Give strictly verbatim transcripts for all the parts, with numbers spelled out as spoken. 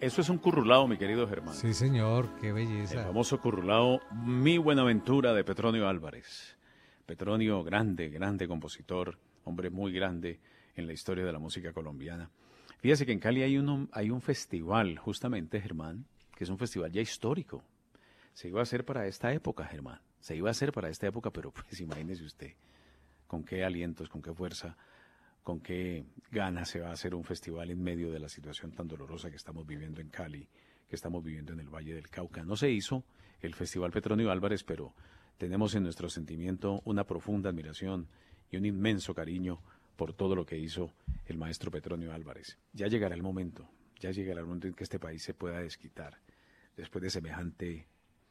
Eso es un currulao, mi querido Germán. Sí, señor, qué belleza. El famoso currulao Mi Buenaventura de Petronio Álvarez. Petronio, grande, grande compositor, hombre muy grande en la historia de la música colombiana. Fíjese que en Cali hay, uno, hay un festival, justamente, Germán, que es un festival ya histórico. Se iba a hacer para esta época, Germán. Se iba a hacer para esta época, pero pues imagínese usted con qué alientos, con qué fuerza, con qué ganas se va a hacer un festival en medio de la situación tan dolorosa que estamos viviendo en Cali, que estamos viviendo en el Valle del Cauca. No se hizo el Festival Petronio Álvarez, pero tenemos en nuestro sentimiento una profunda admiración y un inmenso cariño por todo lo que hizo el maestro Petronio Álvarez. Ya llegará el momento, ya llegará el momento en que este país se pueda desquitar después de semejante,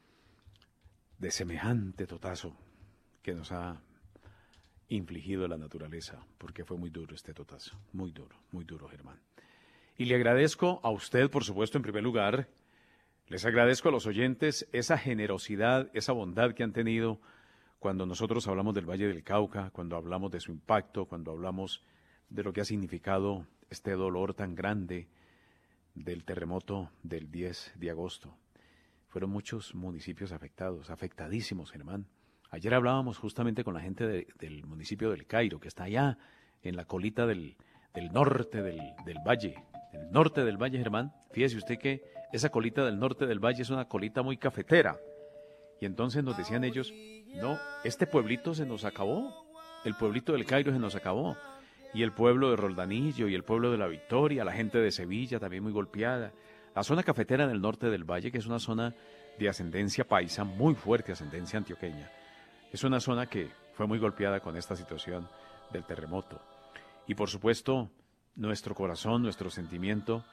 de semejante totazo que nos ha infligido la naturaleza, porque fue muy duro este totazo, muy duro, muy duro, Germán. Y le agradezco a usted, por supuesto, en primer lugar, les agradezco a los oyentes esa generosidad, esa bondad que han tenido cuando nosotros hablamos del Valle del Cauca, cuando hablamos de su impacto, cuando hablamos de lo que ha significado este dolor tan grande del terremoto del diez de agosto. Fueron muchos municipios afectados, afectadísimos, Germán. Ayer hablábamos justamente con la gente de, del municipio del Cairo, que está allá en la colita del, del norte del, del valle, el norte del valle, Germán. Fíjese usted que esa colita del norte del valle es una colita muy cafetera. Y entonces nos decían ellos, no, este pueblito se nos acabó, el pueblito del Cairo se nos acabó. Y el pueblo de Roldanillo y el pueblo de La Victoria, la gente de Sevilla también muy golpeada. La zona cafetera en el norte del valle, que es una zona de ascendencia paisa, muy fuerte ascendencia antioqueña. Es una zona que fue muy golpeada con esta situación del terremoto. Y por supuesto, nuestro corazón, nuestro sentimiento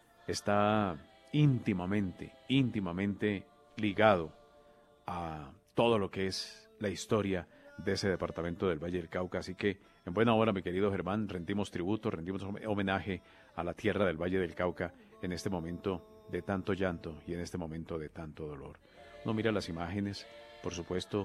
está íntimamente, íntimamente ligado a todo lo que es la historia de ese departamento del Valle del Cauca. Así que, en buena hora, mi querido Germán, rendimos tributo, rendimos homenaje a la tierra del Valle del Cauca en este momento de tanto llanto y en este momento de tanto dolor. Uno mira las imágenes, por supuesto,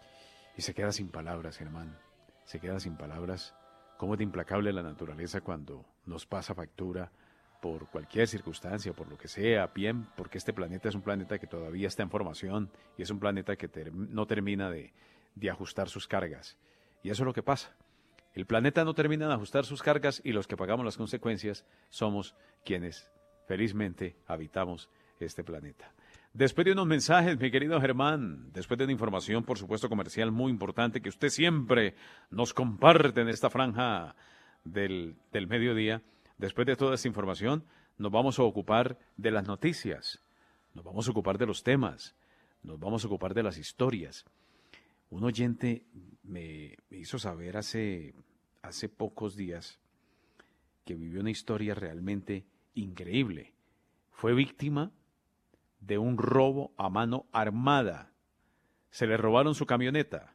y se queda sin palabras, Germán. Se queda sin palabras. Cómo es de implacable la naturaleza cuando nos pasa factura por cualquier circunstancia, por lo que sea, bien, porque este planeta es un planeta que todavía está en formación y es un planeta que ter- no termina de, de ajustar sus cargas. Y eso es lo que pasa. El planeta no termina de ajustar sus cargas y los que pagamos las consecuencias somos quienes felizmente habitamos este planeta. Después de unos mensajes, mi querido Germán, después de una información, por supuesto, comercial muy importante que usted siempre nos comparte en esta franja del, del mediodía, después de toda esta información, nos vamos a ocupar de las noticias, nos vamos a ocupar de los temas, nos vamos a ocupar de las historias. Un oyente me hizo saber hace, hace pocos días que vivió una historia realmente increíble. Fue víctima de un robo a mano armada. Se le robaron su camioneta,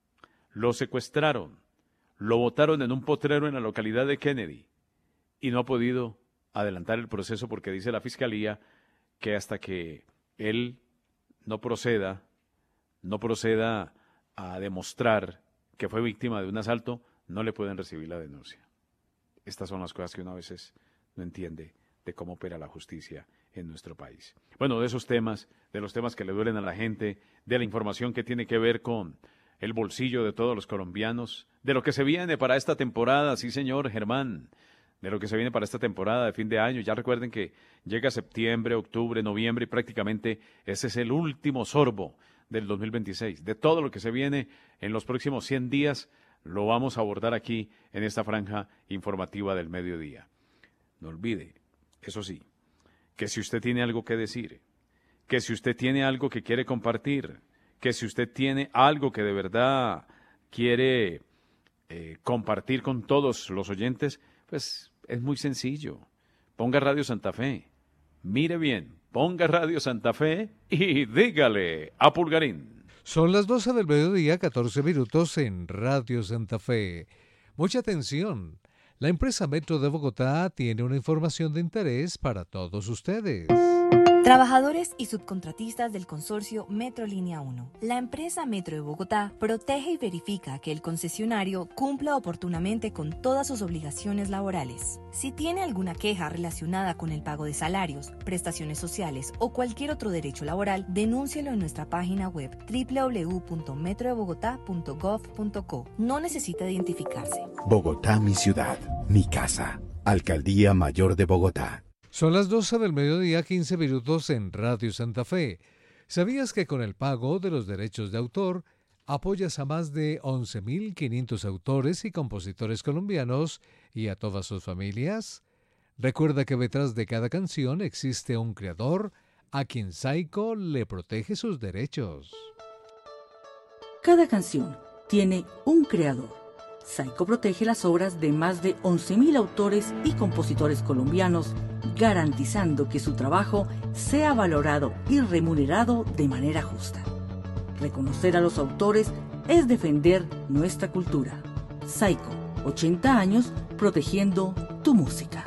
lo secuestraron, lo botaron en un potrero en la localidad de Kennedy y no ha podido adelantar el proceso porque dice la fiscalía que hasta que él no proceda, no proceda a demostrar que fue víctima de un asalto, no le pueden recibir la denuncia. Estas son las cosas que uno a veces no entiende de cómo opera la justicia en nuestro país. Bueno, de esos temas, de los temas que le duelen a la gente, de la información que tiene que ver con el bolsillo de todos los colombianos, de lo que se viene para esta temporada, sí señor Germán, de lo que se viene para esta temporada de fin de año. Ya recuerden que llega septiembre, octubre, noviembre y prácticamente ese es el último sorbo del dos mil veintiséis. De todo lo que se viene en los próximos cien días, lo vamos a abordar aquí en esta franja informativa del mediodía. No olvide, eso sí, que si usted tiene algo que decir, que si usted tiene algo que quiere compartir, que si usted tiene algo que de verdad quiere eh, compartir con todos los oyentes, pues es muy sencillo. Ponga Radio Santa Fe, mire bien, ponga Radio Santa Fe y dígale a Pulgarín. Son las doce del mediodía, catorce minutos en Radio Santa Fe. Mucha atención. La empresa Metro de Bogotá tiene una información de interés para todos ustedes. Trabajadores y subcontratistas del consorcio Metro Línea uno. La empresa Metro de Bogotá protege y verifica que el concesionario cumpla oportunamente con todas sus obligaciones laborales. Si tiene alguna queja relacionada con el pago de salarios, prestaciones sociales o cualquier otro derecho laboral, denúncielo en nuestra página web doble u doble u doble u punto metro de bogotá punto gov punto co. No necesita identificarse. Bogotá, mi ciudad, mi casa. Alcaldía Mayor de Bogotá. Son las doce del mediodía, quince minutos en Radio Santa Fe. ¿Sabías que con el pago de los derechos de autor apoyas a más de once mil quinientos autores y compositores colombianos y a todas sus familias? Recuerda que detrás de cada canción existe un creador a quien Saico le protege sus derechos. Cada canción tiene un creador. Saico protege las obras de más de once mil autores y compositores colombianos, garantizando que su trabajo sea valorado y remunerado de manera justa. Reconocer a los autores es defender nuestra cultura. Saico, ochenta años protegiendo tu música.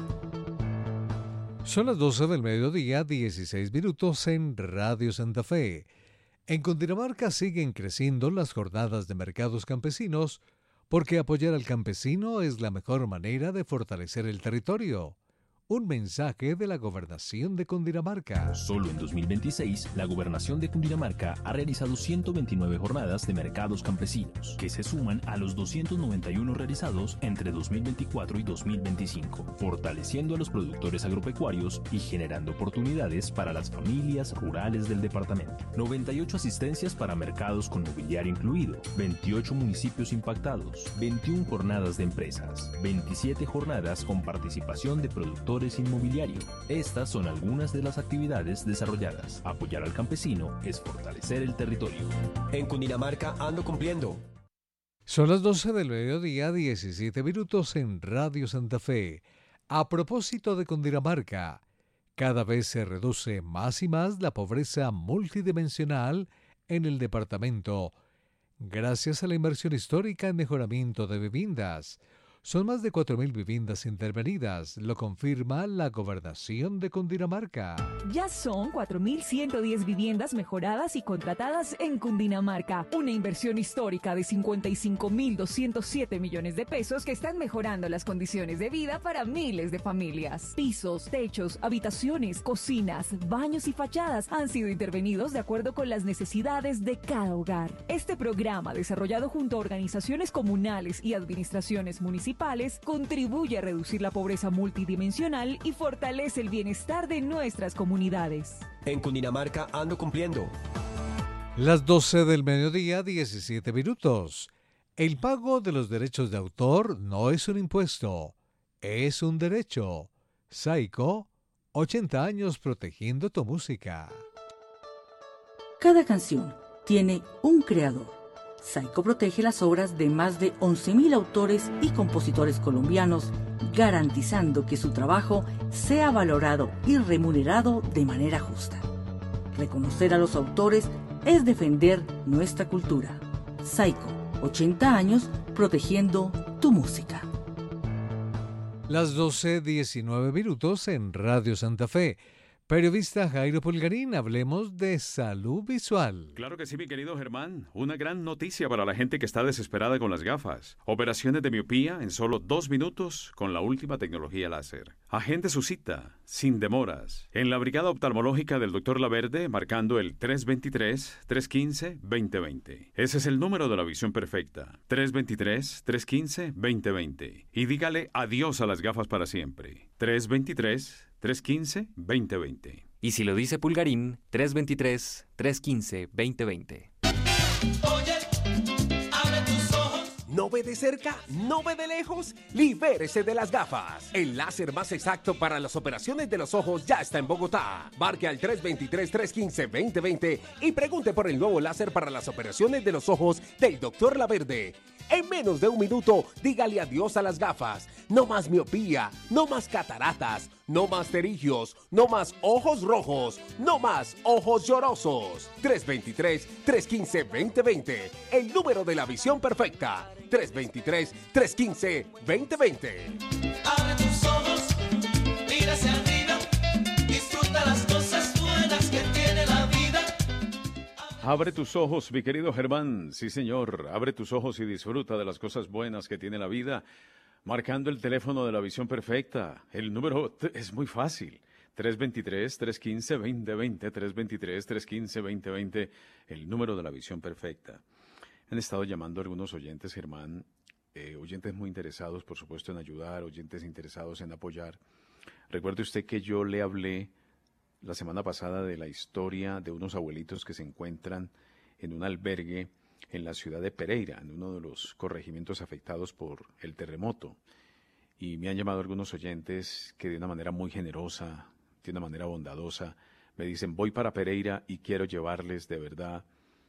Son las doce del mediodía, dieciséis minutos en Radio Santa Fe. En Cundinamarca siguen creciendo las jornadas de mercados campesinos, porque apoyar al campesino es la mejor manera de fortalecer el territorio. Un mensaje de la Gobernación de Cundinamarca. Solo en dos mil veintiséis, la Gobernación de Cundinamarca ha realizado ciento veintinueve jornadas de mercados campesinos, que se suman a los doscientos noventa y uno realizados entre dos mil veinticuatro y dos mil veinticinco, fortaleciendo a los productores agropecuarios y generando oportunidades para las familias rurales del departamento. noventa y ocho asistencias para mercados con mobiliario incluido, veintiocho municipios impactados, veintiuna jornadas de empresas, veintisiete jornadas con participación de productores inmobiliario. Estas son algunas de las actividades desarrolladas. Apoyar al campesino es fortalecer el territorio. En Cundinamarca ando cumpliendo. Son las doce del mediodía, diecisiete minutos en Radio Santa Fe. A propósito de Cundinamarca, cada vez se reduce más y más la pobreza multidimensional en el departamento, gracias a la inversión histórica en mejoramiento de viviendas. Son más de cuatro mil viviendas intervenidas, lo confirma la Gobernación de Cundinamarca. Ya son cuatro mil ciento diez viviendas mejoradas y contratadas en Cundinamarca. Una inversión histórica de cincuenta y cinco mil doscientos siete millones de pesos que están mejorando las condiciones de vida para miles de familias. Pisos, techos, habitaciones, cocinas, baños y fachadas han sido intervenidos de acuerdo con las necesidades de cada hogar. Este programa, desarrollado junto a organizaciones comunales y administraciones municipales, contribuye a reducir la pobreza multidimensional y fortalece el bienestar de nuestras comunidades. En Cundinamarca ando cumpliendo. Las doce del mediodía, diecisiete minutos. El pago de los derechos de autor no es un impuesto, es un derecho. Saico, ochenta años protegiendo tu música. Cada canción tiene un creador. Saico protege las obras de más de once mil autores y compositores colombianos, garantizando que su trabajo sea valorado y remunerado de manera justa. Reconocer a los autores es defender nuestra cultura. Saico, ochenta años protegiendo tu música. Las doce, diecinueve minutos en Radio Santa Fe. Periodista Jairo Pulgarín, hablemos de salud visual. Claro que sí, mi querido Germán. Una gran noticia para la gente que está desesperada con las gafas. Operaciones de miopía en solo dos minutos con la última tecnología láser. Agende su cita, sin demoras, en la Brigada Oftalmológica del doctor Laverde, marcando el tres dos tres, tres uno cinco, dos cero dos cero. Ese es el número de la visión perfecta. tres dos tres, tres uno cinco, dos cero dos cero. Y dígale adiós a las gafas para siempre. tres dos tres, tres uno cinco, dos cero dos cero. Y si lo dice Pulgarín, tres dos tres, tres uno cinco, dos cero dos cero. Oye, abre tus ojos. ¿No ve de cerca? ¿No ve de lejos? Libérese de las gafas. El láser más exacto para las operaciones de los ojos ya está en Bogotá. Marque al tres dos tres, tres uno cinco, dos cero dos cero y pregunte por el nuevo láser para las operaciones de los ojos del doctor Laverde. En menos de un minuto, dígale adiós a las gafas. No más miopía, no más cataratas, no más pterigios, no más ojos rojos, no más ojos llorosos. tres dos tres, tres uno cinco, dos cero dos cero. El número de la visión perfecta. tres dos tres, tres uno cinco, dos cero dos cero. Abre tus ojos, mira hacia arriba, disfruta las cosas buenas. Abre tus ojos, mi querido Germán. Sí, señor. Abre tus ojos y disfruta de las cosas buenas que tiene la vida. Marcando el teléfono de la visión perfecta. El número t- es muy fácil. tres dos tres, tres uno cinco, dos cero dos cero. tres dos tres, tres uno cinco, dos cero dos cero. El número de la visión perfecta. Han estado llamando algunos oyentes, Germán. Eh, oyentes muy interesados, por supuesto, en ayudar. Oyentes interesados en apoyar. Recuerde usted que yo le hablé la semana pasada de la historia de unos abuelitos que se encuentran en un albergue en la ciudad de Pereira, en uno de los corregimientos afectados por el terremoto. Y me han llamado algunos oyentes que de una manera muy generosa, de una manera bondadosa, me dicen, voy para Pereira y quiero llevarles de verdad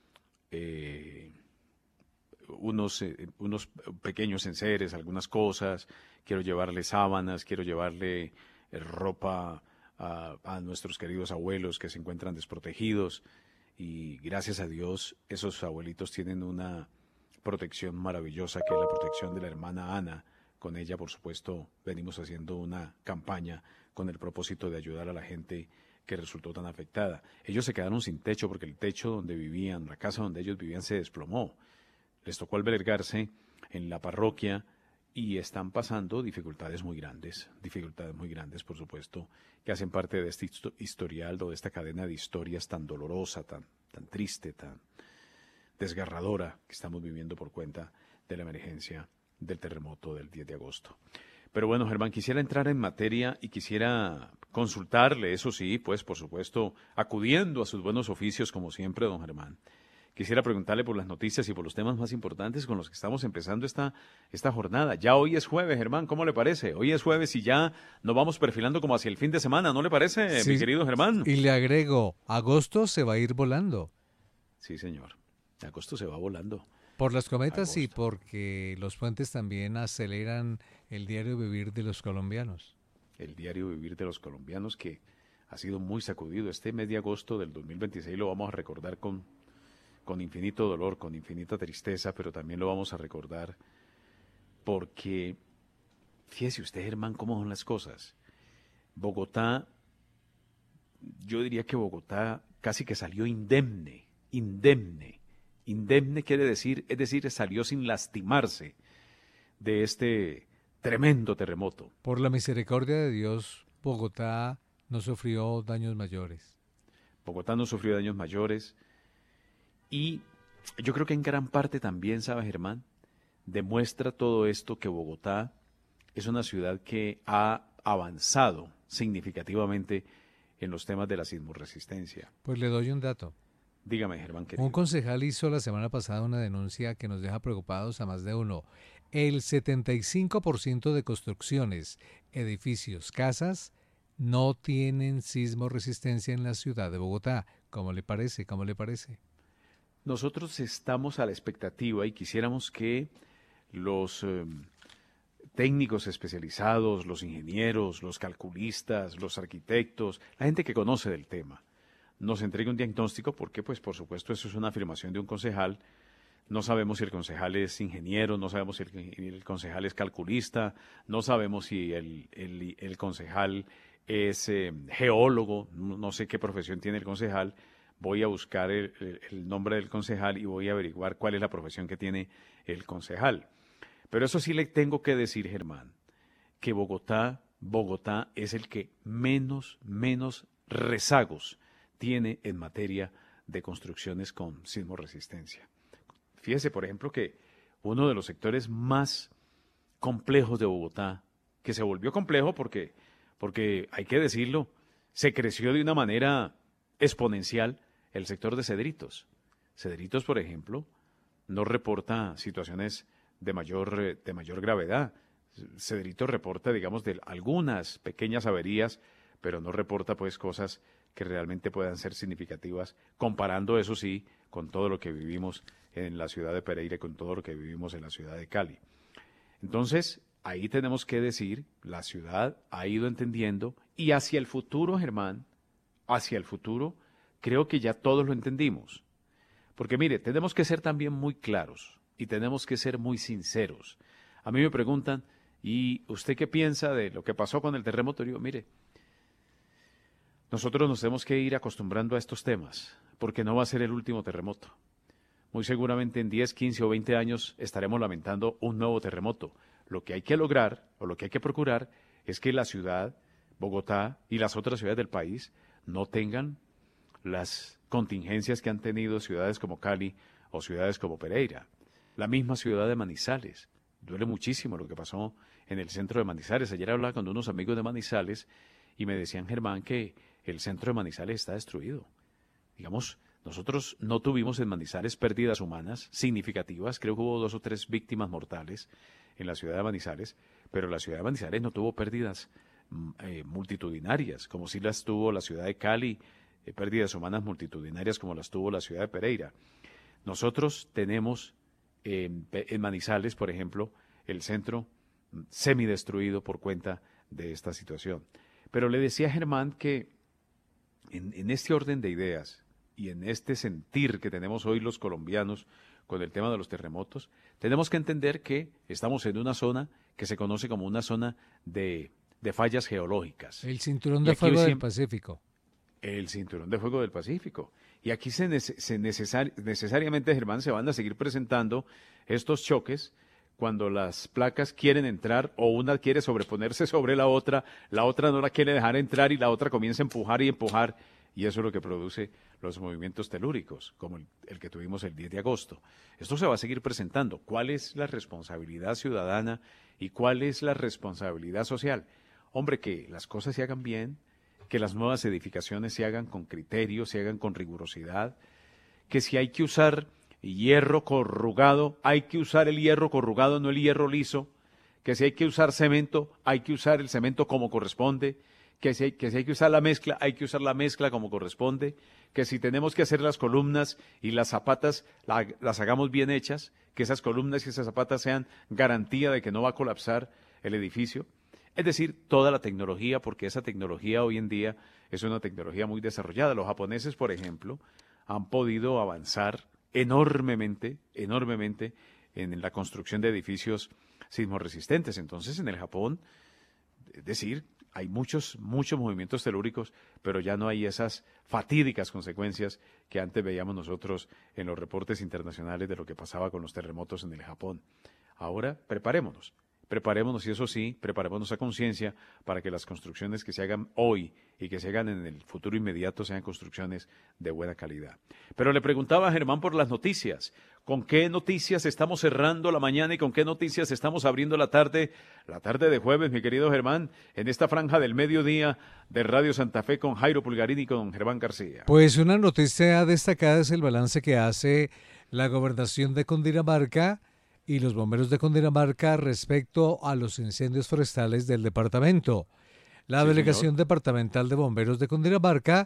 eh, unos, eh, unos pequeños enseres, algunas cosas, quiero llevarle sábanas, quiero llevarle eh, ropa A, a nuestros queridos abuelos que se encuentran desprotegidos, y gracias a Dios esos abuelitos tienen una protección maravillosa, que es la protección de la hermana Ana. Con ella, por supuesto, venimos haciendo una campaña con el propósito de ayudar a la gente que resultó tan afectada. Ellos se quedaron sin techo porque el techo donde vivían, la casa donde ellos vivían, se desplomó. Les tocó albergarse en la parroquia y están pasando dificultades muy grandes, dificultades muy grandes, por supuesto, que hacen parte de este historial o de esta cadena de historias tan dolorosa, tan, tan triste, tan desgarradora que estamos viviendo por cuenta de la emergencia del terremoto del diez de agosto. Pero bueno, Germán, quisiera entrar en materia y quisiera consultarle, eso sí, pues por supuesto, acudiendo a sus buenos oficios como siempre, don Germán. Quisiera preguntarle por las noticias y por los temas más importantes con los que estamos empezando esta, esta jornada. Ya hoy es jueves, Germán, ¿cómo le parece? Hoy es jueves y ya nos vamos perfilando como hacia el fin de semana, ¿no le parece, Sí, mi querido Germán? y le agrego, agosto se va a ir volando. Sí, señor. Agosto se va volando. Por las cometas Agosto. y porque los puentes también aceleran el diario vivir de los colombianos. El diario vivir de los colombianos, que ha sido muy sacudido. Este mes de agosto del dos mil veintiséis lo vamos a recordar con... con infinito dolor, con infinita tristeza, pero también lo vamos a recordar porque, fíjese usted, Germán, cómo son las cosas. Bogotá, yo diría que Bogotá casi que salió indemne, indemne. Indemne quiere decir, es decir, salió sin lastimarse de este tremendo terremoto. Por la misericordia de Dios, Bogotá no sufrió daños mayores. Bogotá no sufrió daños mayores. Y yo creo que en gran parte también, ¿sabe, Germán? Demuestra todo esto que Bogotá es una ciudad que ha avanzado significativamente en los temas de la sismorresistencia. Pues le doy un dato. Dígame, Germán, querido. Un concejal hizo la semana pasada una denuncia que nos deja preocupados a más de uno. El setenta y cinco por ciento de construcciones, edificios, casas, no tienen sismorresistencia en la ciudad de Bogotá. ¿Cómo le parece? ¿Cómo le parece? Nosotros estamos a la expectativa y quisiéramos que los eh, técnicos especializados, los ingenieros, los calculistas, los arquitectos, la gente que conoce del tema, nos entregue un diagnóstico, porque pues por supuesto eso es una afirmación de un concejal. No sabemos si el concejal es ingeniero, no sabemos si el, el concejal es calculista, no sabemos si el, el, el concejal es eh, geólogo, no, no sé qué profesión tiene el concejal. Voy a buscar el, el, el nombre del concejal y voy a averiguar cuál es la profesión que tiene el concejal. Pero eso sí le tengo que decir, Germán, que Bogotá, Bogotá es el que menos, menos rezagos tiene en materia de construcciones con sismorresistencia. Fíjese, por ejemplo, que uno de los sectores más complejos de Bogotá, que se volvió complejo porque, porque hay que decirlo, se creció de una manera exponencial, el sector de Cedritos. Cedritos, por ejemplo, no reporta situaciones de mayor, de mayor gravedad. Cedritos reporta, digamos, de algunas pequeñas averías, pero no reporta pues cosas que realmente puedan ser significativas, comparando eso sí con todo lo que vivimos en la ciudad de Pereira y con todo lo que vivimos en la ciudad de Cali. Entonces, ahí tenemos que decir, la ciudad ha ido entendiendo, y hacia el futuro, Germán, hacia el futuro, creo que ya todos lo entendimos. Porque mire, tenemos que ser también muy claros y tenemos que ser muy sinceros. A mí me preguntan, ¿y usted qué piensa de lo que pasó con el terremoto? Y yo, mire, nosotros nos tenemos que ir acostumbrando a estos temas, porque no va a ser el último terremoto. Muy seguramente en diez, quince o veinte años estaremos lamentando un nuevo terremoto. Lo que hay que lograr, o lo que hay que procurar, es que la ciudad, Bogotá y las otras ciudades del país no tengan las contingencias que han tenido ciudades como Cali o ciudades como Pereira. La misma ciudad de Manizales. Duele muchísimo lo que pasó en el centro de Manizales. Ayer hablaba con unos amigos de Manizales y me decían, Germán, que el centro de Manizales está destruido. Digamos, nosotros no tuvimos en Manizales pérdidas humanas significativas. Creo que hubo dos o tres víctimas mortales en la ciudad de Manizales, pero la ciudad de Manizales no tuvo pérdidas eh, multitudinarias, como sí las tuvo la ciudad de Cali, eh, pérdidas humanas multitudinarias como las tuvo la ciudad de Pereira. Nosotros tenemos eh, en Manizales, por ejemplo, el centro semidestruido por cuenta de esta situación. Pero le decía a Germán que en, en este orden de ideas y en este sentir que tenemos hoy los colombianos con el tema de los terremotos, tenemos que entender que estamos en una zona que se conoce como una zona de, de fallas geológicas. El cinturón de fuego del Pacífico. El cinturón de fuego del Pacífico. Y aquí se, nece, se necesari, necesariamente, Germán, se van a seguir presentando estos choques cuando las placas quieren entrar o una quiere sobreponerse sobre la otra, la otra no la quiere dejar entrar y la otra comienza a empujar y empujar, y eso es lo que produce los movimientos telúricos, como el, el que tuvimos el diez de agosto. Esto se va a seguir presentando. ¿Cuál es la responsabilidad ciudadana y cuál es la responsabilidad social? Hombre, que las cosas se hagan bien, que las nuevas edificaciones se hagan con criterio, se hagan con rigurosidad, que si hay que usar hierro corrugado, hay que usar el hierro corrugado, no el hierro liso, que si hay que usar cemento, hay que usar el cemento como corresponde, que si hay que, si hay que usar la mezcla, hay que usar la mezcla como corresponde, que si tenemos que hacer las columnas y las zapatas, la, las hagamos bien hechas, que esas columnas y esas zapatas sean garantía de que no va a colapsar el edificio. Es decir, toda la tecnología, porque esa tecnología hoy en día es una tecnología muy desarrollada. Los japoneses, por ejemplo, han podido avanzar enormemente, enormemente en la construcción de edificios sismorresistentes. Entonces, en el Japón, es decir, hay muchos, muchos movimientos telúricos, pero ya no hay esas fatídicas consecuencias que antes veíamos nosotros en los reportes internacionales de lo que pasaba con los terremotos en el Japón. Ahora, preparémonos. Preparémonos, y eso sí, preparémonos a conciencia para que las construcciones que se hagan hoy y que se hagan en el futuro inmediato sean construcciones de buena calidad. Pero le preguntaba a Germán por las noticias. ¿Con qué noticias estamos cerrando la mañana y con qué noticias estamos abriendo la tarde? La tarde de jueves, mi querido Germán, en esta franja del mediodía de Radio Santa Fe con Jairo Pulgarín y con Germán García. Pues una noticia destacada es el balance que hace la Gobernación de Cundinamarca y los bomberos de Cundinamarca respecto a los incendios forestales del departamento. La Sí, Delegación señor. Departamental de Bomberos de Cundinamarca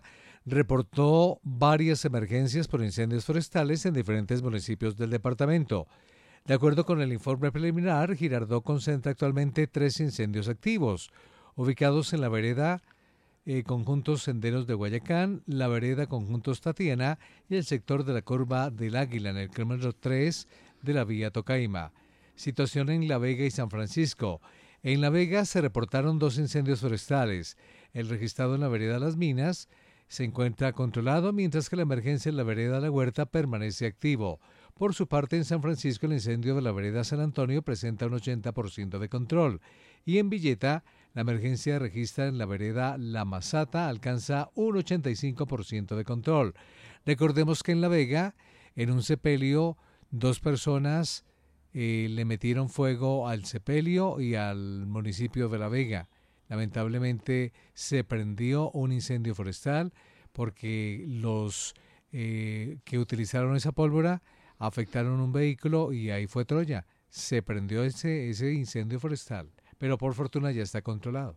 reportó varias emergencias por incendios forestales en diferentes municipios del departamento. De acuerdo con el informe preliminar, Girardot concentra actualmente tres incendios activos, ubicados en la vereda eh, Conjuntos Senderos de Guayacán, la vereda Conjuntos Tatiana y el sector de la Curva del Águila en el kilómetro tres de la vía Tocaima. Situación en La Vega y San Francisco. En La Vega se reportaron dos incendios forestales. El registrado en la vereda Las Minas se encuentra controlado, mientras que la emergencia en la vereda La Huerta permanece activo. Por su parte, en San Francisco, el incendio de la vereda San Antonio presenta un ochenta por ciento de control. Y en Villeta, la emergencia registra en la vereda La Masata alcanza un ochenta y cinco por ciento de control. Recordemos que en La Vega, en un sepelio, dos personas eh, le metieron fuego al sepelio y al municipio de La Vega. Lamentablemente se prendió un incendio forestal porque los eh, que utilizaron esa pólvora afectaron un vehículo y ahí fue Troya. Se prendió ese, ese incendio forestal, pero por fortuna ya está controlado.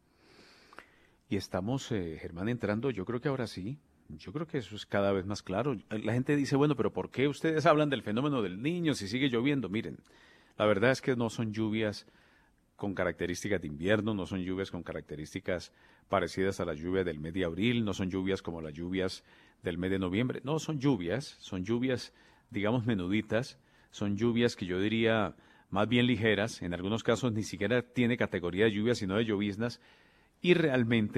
Y estamos, eh, Germán, entrando, yo creo que ahora sí, yo creo que eso es cada vez más claro. La gente dice, bueno, pero ¿por qué ustedes hablan del fenómeno del Niño si sigue lloviendo? Miren, la verdad es que no son lluvias con características de invierno, no son lluvias con características parecidas a las lluvias del mes de abril, no son lluvias como las lluvias del mes de noviembre, no, son lluvias, son lluvias, digamos, menuditas, son lluvias que yo diría más bien ligeras, en algunos casos ni siquiera tiene categoría de lluvia, sino de lloviznas, y realmente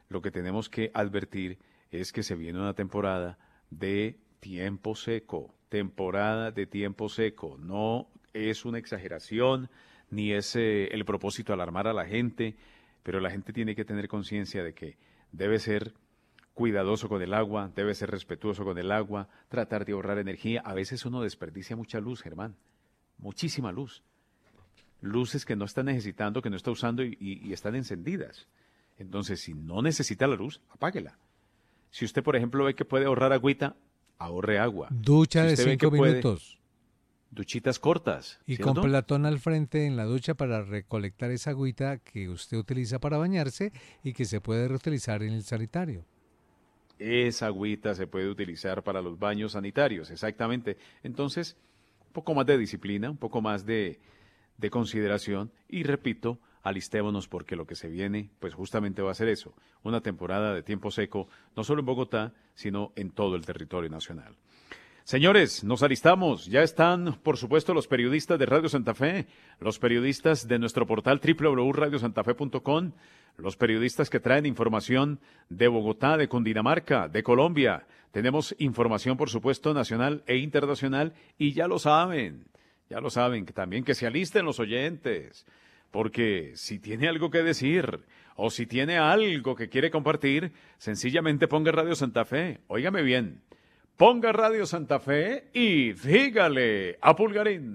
lo que tenemos que advertir es que se viene una temporada de tiempo seco, temporada de tiempo seco. No es una exageración, ni es eh, el propósito alarmar a la gente, pero la gente tiene que tener conciencia de que debe ser cuidadoso con el agua, debe ser respetuoso con el agua, tratar de ahorrar energía. A veces uno desperdicia mucha luz, Germán, muchísima luz. Luces que no está necesitando, que no está usando y, y, y están encendidas. Entonces, si no necesita la luz, apáguela. Si usted, por ejemplo, ve que puede ahorrar agüita, ahorre agua. Ducha si de usted ve cinco que puede, minutos. duchitas cortas. Y ¿cierto? con Platón al frente en la ducha para recolectar esa agüita que usted utiliza para bañarse y que se puede reutilizar en el sanitario. Esa agüita se puede utilizar para los baños sanitarios, exactamente. Entonces, un poco más de disciplina, un poco más de, de consideración y, repito, alistémonos porque lo que se viene, pues justamente va a ser eso, una temporada de tiempo seco, no solo en Bogotá, sino en todo el territorio nacional. Señores, nos alistamos. Ya están, por supuesto, los periodistas de Radio Santa Fe, los periodistas de nuestro portal doble u doble u doble u punto radio santa fe punto com, los periodistas que traen información de Bogotá, de Cundinamarca, de Colombia. Tenemos información, por supuesto, nacional e internacional y ya lo saben, ya lo saben, que también que se alisten los oyentes, porque si tiene algo que decir o si tiene algo que quiere compartir, sencillamente ponga Radio Santa Fe. Óigame bien. Ponga Radio Santa Fe y dígale a Pulgarín.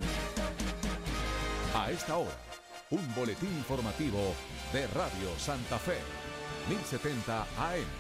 A esta hora, un boletín informativo de Radio Santa Fe, mil setenta A M.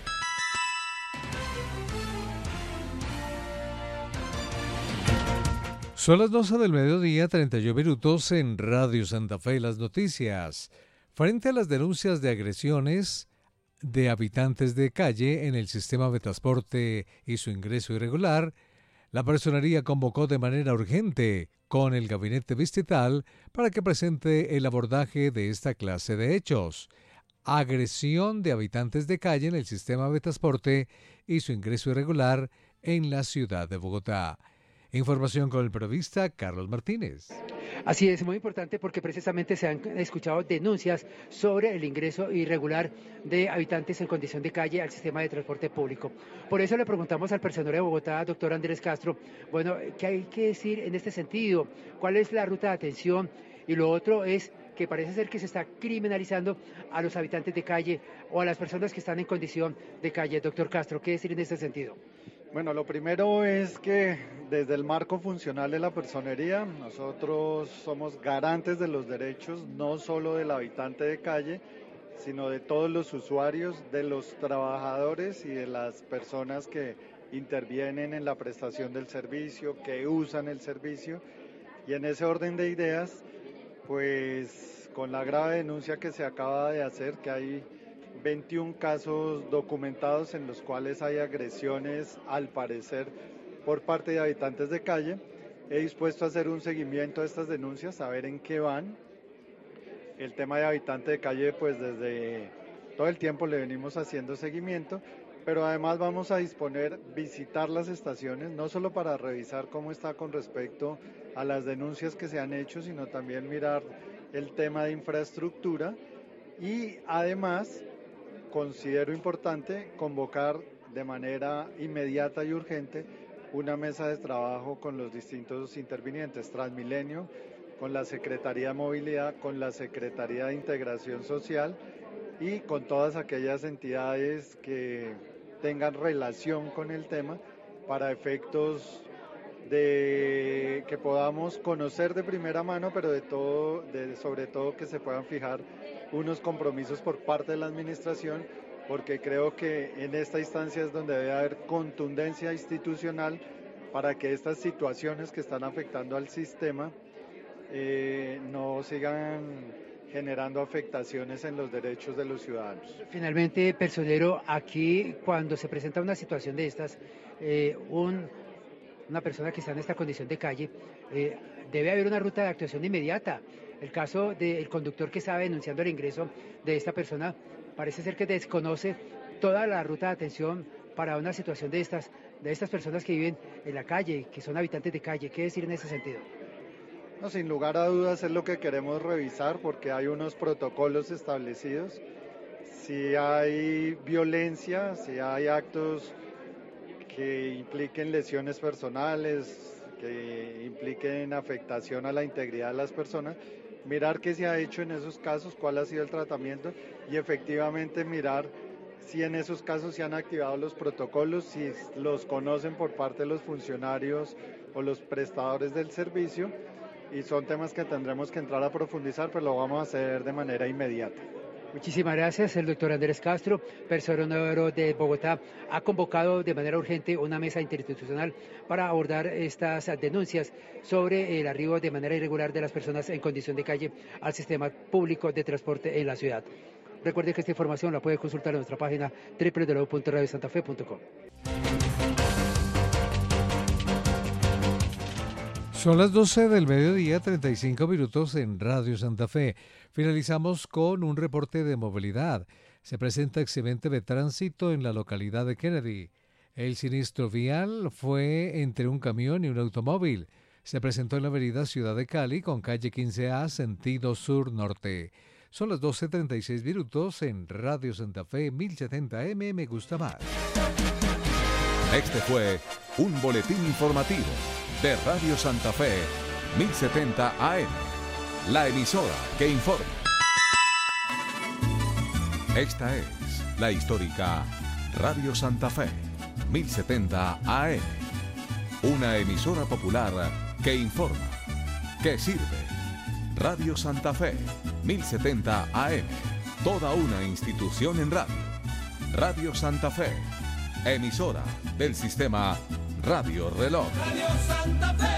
Son las doce del mediodía, treinta y uno minutos en Radio Santa Fe. Las noticias. Frente a las denuncias de agresiones de habitantes de calle en el sistema de transporte y su ingreso irregular, la Personería convocó de manera urgente con el gabinete distrital para que presente el abordaje de esta clase de hechos. Agresión de habitantes de calle en el sistema de transporte y su ingreso irregular en la ciudad de Bogotá. Información con el periodista Carlos Martínez. Así es, muy importante porque precisamente se han escuchado denuncias sobre el ingreso irregular de habitantes en condición de calle al sistema de transporte público. Por eso le preguntamos al personero de Bogotá, doctor Andrés Castro, bueno, ¿qué hay que decir en este sentido? ¿Cuál es la ruta de atención? Y lo otro es que parece ser que se está criminalizando a los habitantes de calle o a las personas que están en condición de calle. Doctor Castro, ¿qué decir en este sentido? Bueno, lo primero es que desde el marco funcional de la personería, nosotros somos garantes de los derechos, no solo del habitante de calle, sino de todos los usuarios, de los trabajadores y de las personas que intervienen en la prestación del servicio, que usan el servicio. Y en ese orden de ideas, pues con la grave denuncia que se acaba de hacer, que hay veintiún casos documentados en los cuales hay agresiones, al parecer, por parte de habitantes de calle. He dispuesto a hacer un seguimiento a estas denuncias, a ver en qué van. El tema de habitante de calle, pues desde todo el tiempo le venimos haciendo seguimiento, pero además vamos a disponer, visitar las estaciones, no solo para revisar cómo está con respecto a las denuncias que se han hecho, sino también mirar el tema de infraestructura y además considero importante convocar de manera inmediata y urgente una mesa de trabajo con los distintos intervinientes, Transmilenio, con la Secretaría de Movilidad, con la Secretaría de Integración Social y con todas aquellas entidades que tengan relación con el tema para efectos de que podamos conocer de primera mano, pero de todo, de, sobre todo que se puedan fijar unos compromisos por parte de la administración, porque creo que en esta instancia es donde debe haber contundencia institucional para que estas situaciones que están afectando al sistema eh, no sigan generando afectaciones en los derechos de los ciudadanos. Finalmente, personero, aquí cuando se presenta una situación de estas, eh, un, una persona que está en esta condición de calle, eh, debe haber una ruta de actuación inmediata. El caso del conductor que estaba denunciando el ingreso de esta persona parece ser que desconoce toda la ruta de atención para una situación de estas, de estas personas que viven en la calle, que son habitantes de calle. ¿Qué decir en ese sentido? No, sin lugar a dudas es lo que queremos revisar porque hay unos protocolos establecidos si hay violencia, si hay actos que impliquen lesiones personales, que impliquen afectación a la integridad de las personas, mirar qué se ha hecho en esos casos, cuál ha sido el tratamiento y efectivamente mirar si en esos casos se han activado los protocolos, si los conocen por parte de los funcionarios o los prestadores del servicio, y son temas que tendremos que entrar a profundizar, pero lo vamos a hacer de manera inmediata. Muchísimas gracias. El doctor Andrés Castro, personero de Bogotá, ha convocado de manera urgente una mesa interinstitucional para abordar estas denuncias sobre el arribo de manera irregular de las personas en condición de calle al sistema público de transporte en la ciudad. Recuerde que esta información la puede consultar en nuestra página doble u doble u doble u punto radio santa fe punto com. Son las doce del mediodía, treinta y cinco minutos en Radio Santa Fe. Finalizamos con un reporte de movilidad. Se presenta accidente de tránsito en la localidad de Kennedy. El siniestro vial fue entre un camión y un automóvil. Se presentó en la avenida Ciudad de Cali con calle quince A, sentido sur-norte. Son las doce treinta y seis minutos en Radio Santa Fe mil setenta eme. Me gusta más. Este fue un boletín informativo de Radio Santa Fe mil setenta A M, la emisora que informa. Esta es la histórica Radio Santa Fe mil setenta A M, una emisora popular que informa, que sirve. Radio Santa Fe mil setenta A M, toda una institución en radio. Radio Santa Fe, emisora del sistema Radio Reloj. Radio Santa Fe,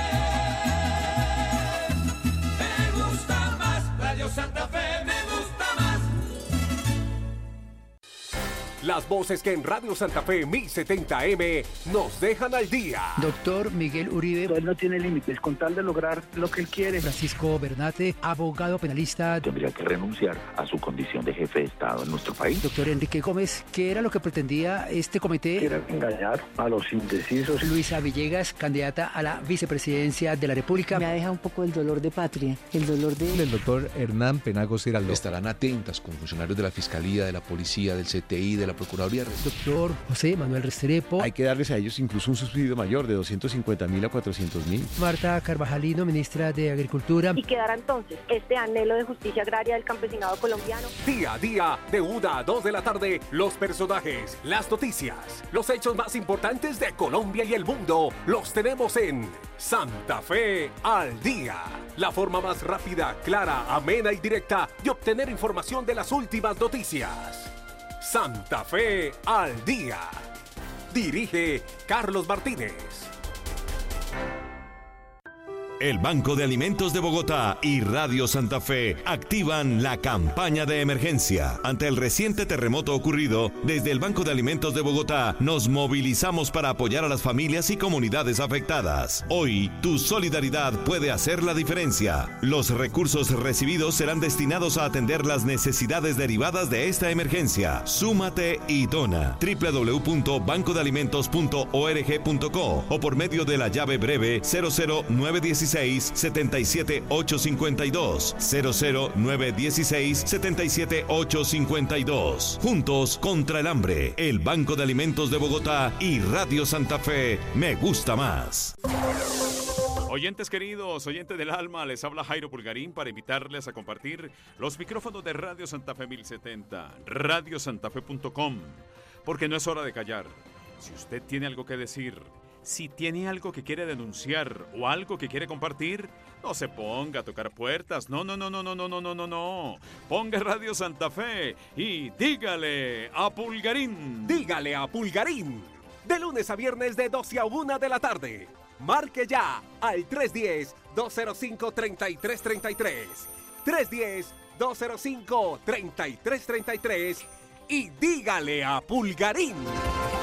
me gusta más. Radio Santa Fe, me gusta más. Las voces que en Radio Santa Fe mil setenta eme nos dejan al día. Doctor Miguel Uribe. Él no tiene límites con tal de lograr lo que él quiere. Francisco Bernate, abogado penalista. Tendría que renunciar a su condición de jefe de Estado en nuestro país. Doctor Enrique Gómez, ¿qué era lo que pretendía este comité? Era engañar a los indecisos. Luisa Villegas, candidata a la vicepresidencia de la República. Me ha dejado un poco el dolor de patria, el dolor de... El doctor Hernán Penagos Giraldo. Estarán atentas con funcionarios de la Fiscalía, de la Policía, del C T I, de la Procuraduría. Doctor José Manuel Restrepo. Hay que darles a ellos incluso un subsidio mayor de doscientos cincuenta mil a cuatrocientos mil. Marta Carvajalino, ministra de Agricultura. Y quedará entonces este anhelo de justicia agraria del campesinado colombiano. Día a día, de una a dos de la tarde, los personajes, las noticias, los hechos más importantes de Colombia y el mundo, los tenemos en Santa Fe al Día. La forma más rápida, clara, amena y directa de obtener información de las últimas noticias. Santa Fe al Día. Dirige Carlos Martínez. El Banco de Alimentos de Bogotá y Radio Santa Fe activan la campaña de emergencia. Ante el reciente terremoto ocurrido, desde el Banco de Alimentos de Bogotá nos movilizamos para apoyar a las familias y comunidades afectadas. Hoy, tu solidaridad puede hacer la diferencia. Los recursos recibidos serán destinados a atender las necesidades derivadas de esta emergencia. Súmate y dona. doble u doble u doble u punto banco de alimentos punto org punto co o por medio de la llave breve cero cero nueve uno seis siete siete ocho cinco dos, cero cero nueve uno seis siete siete ocho cinco dos. Juntos contra el hambre, el Banco de Alimentos de Bogotá y Radio Santa Fe, me gusta más. Oyentes queridos, oyentes del alma, les habla Jairo Pulgarín para invitarles a compartir los micrófonos de Radio Santa Fe mil setenta, radio santa fe punto com, porque no es hora de callar. Si usted tiene algo que decir, si tiene algo que quiere denunciar o algo que quiere compartir, no se ponga a tocar puertas. No, no, no, no, no, no, no, no, no, no. Ponga Radio Santa Fe y dígale a Pulgarín. Dígale a Pulgarín. De lunes a viernes de doce a una de la tarde. Marque ya al tres uno cero, dos cero cinco, tres tres tres tres. tres uno cero, dos cero cinco, tres tres tres tres. Y dígale a Pulgarín.